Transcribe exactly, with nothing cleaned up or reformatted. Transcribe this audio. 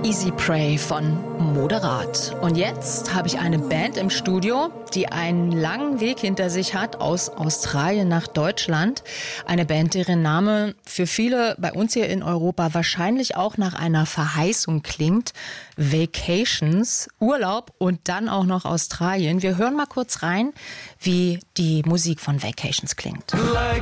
Easy Prey von Moderat. Und jetzt habe ich eine Band im Studio, die einen langen Weg hinter sich hat, aus Australien nach Deutschland. Eine Band, deren Name für viele bei uns hier in Europa wahrscheinlich auch nach einer Verheißung klingt. Vacations, Urlaub und dann auch noch Australien. Wir hören mal kurz rein, wie die Musik von Vacations klingt.